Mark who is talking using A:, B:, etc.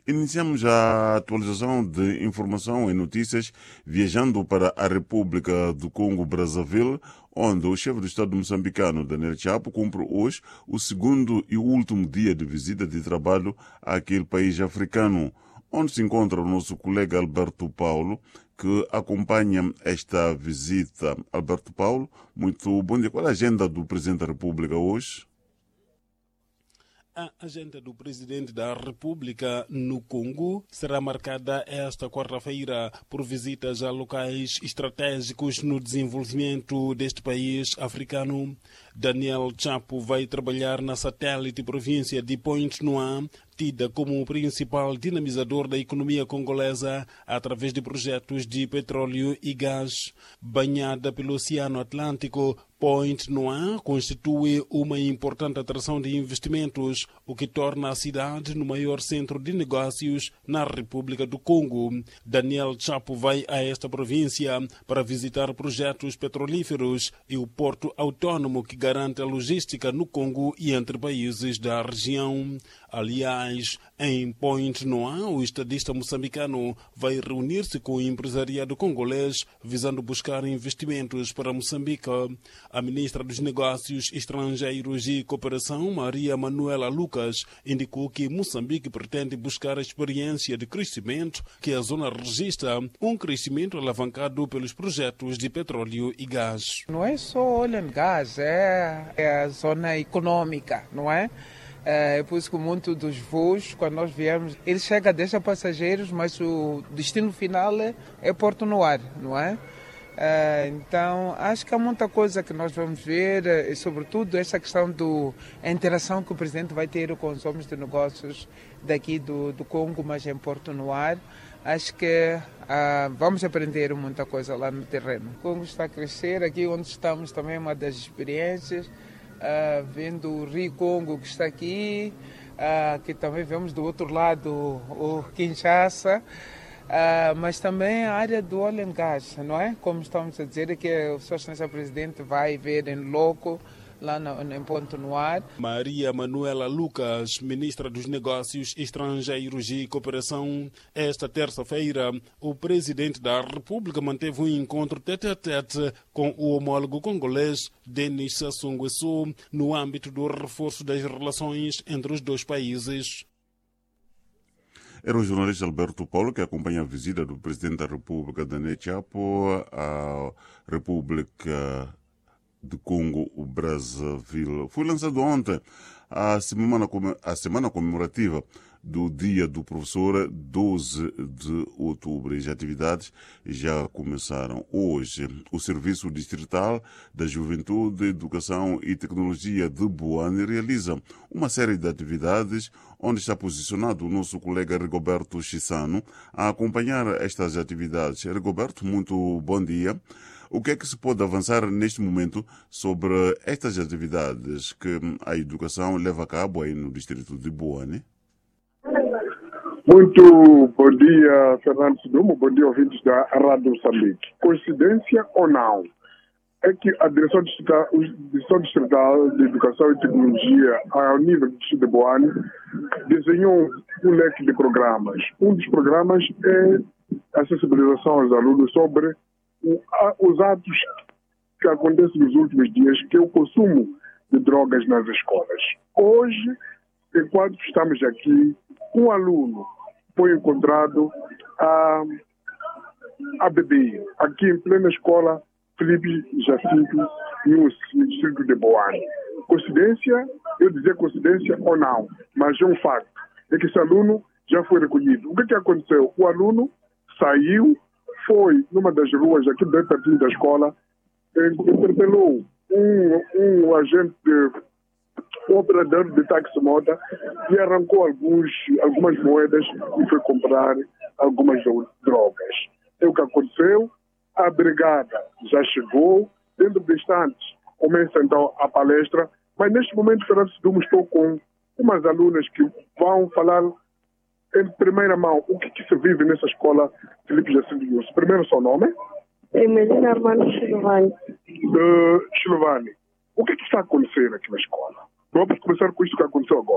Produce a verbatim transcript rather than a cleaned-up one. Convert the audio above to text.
A: Iniciamos a atualização de informação e notícias viajando para a República do Congo-Brazzaville, onde o chefe do Estado moçambicano, Daniel Chapo, cumpre hoje o segundo e último dia de visita de trabalho àquele país africano, onde se encontra o nosso colega Alberto Paulo, que acompanha esta visita. Alberto Paulo, muito bom dia. Qual é a agenda do Presidente da República hoje?
B: A agenda do Presidente da República no Congo será marcada esta quarta-feira por visitas a locais estratégicos no desenvolvimento deste país africano. Daniel Chapo vai trabalhar na satélite província de Pointe-Noire, tida como o principal dinamizador da economia congolesa através de projetos de petróleo e gás. Banhada pelo Oceano Atlântico, Pointe-Noire constitui uma importante atração de investimentos, o que torna a cidade no maior centro de negócios na República do Congo. Daniel Chapo vai a esta província para visitar projetos petrolíferos e o porto autônomo que garante a logística no Congo e entre países da região. Aliás, em Pointe-Noire, o estadista moçambicano vai reunir-se com o empresariado congolês visando buscar investimentos para Moçambique. A ministra dos Negócios Estrangeiros e Cooperação, Maria Manuela Lucas, indicou que Moçambique pretende buscar a experiência de crescimento que a zona registra, um crescimento alavancado pelos projetos de petróleo e gás.
C: Não é só óleo e gás, é, é a zona econômica, não é? É por isso que muito dos voos, quando nós viemos, ele chega, deixa passageiros, mas o destino final é, é Porto Noire, não é? É, então, acho que há muita coisa que nós vamos ver, e sobretudo essa questão da interação que o Presidente vai ter com os homens de negócios daqui do, do Congo, mas em Porto Noire. Acho que ah, vamos aprender muita coisa lá no terreno. O Congo está a crescer, aqui onde estamos também é uma das experiências. Uh, vendo o Rio Congo que está aqui, uh, que também vemos do outro lado o Kinshasa, uh, mas também a área do óleo e gás, não é? Como estamos a dizer, que o Sua Excelência Presidente vai ver em loco, lá no, em Ponto Noir.
B: Maria Manuela Lucas, ministra dos Negócios Estrangeiros e Cooperação. Esta terça-feira, o Presidente da República manteve um encontro tete-a-tete com o homólogo congolês Denis Sassou Nguesso no âmbito do reforço das relações entre os dois países.
A: Era o jornalista Alberto Paulo que acompanha a visita do Presidente da República, Daniel Chapo, à República do Congo, o Brazzaville. Foi lançado ontem a semana, a semana comemorativa do Dia do Professor, doze de outubro. E as atividades já começaram hoje. O Serviço Distrital da Juventude, Educação e Tecnologia de Boane realiza uma série de atividades onde está posicionado o nosso colega Rigoberto Chissano a acompanhar estas atividades. Rigoberto, muito bom dia. O que é que se pode avançar neste momento sobre estas atividades que a educação leva a cabo aí no distrito de Boane?
D: Muito bom dia, Fernando Sidumo. Bom dia, ouvintes da Rádio Moçambique. Coincidência ou não? É que a Direção Distrital, Direção Distrital de Educação e Tecnologia, ao nível do distrito de Boane, desenhou um leque de programas. Um dos programas é a sensibilização aos alunos sobre os atos que acontecem nos últimos dias, que é o consumo de drogas nas escolas. Hoje, enquanto estamos aqui, um aluno foi encontrado a, a beber, aqui em plena escola Felipe Jacinto, no distrito de Boane. Coincidência? Eu dizer coincidência ou não, mas é um facto. É que esse aluno já foi recolhido. O que, que aconteceu? O aluno saiu, foi numa das ruas aqui bem pertinho da escola, interpelou um, um agente, um operador de taxi-moto e arrancou alguns, algumas moedas e foi comprar algumas drogas. É o que aconteceu, a brigada já chegou, dentro de instantes começa então a palestra, mas neste momento, Fernando Sidumo, estou com umas alunas que vão falar em primeira mão o que, que se vive nessa escola Felipe Jacinto Nguesso. Primeiro, seu nome?
E: É Melina Armando Chilvani.
D: Uh, Chilvani, o que, que está acontecendo aqui na escola? Vamos começar com isso que aconteceu agora.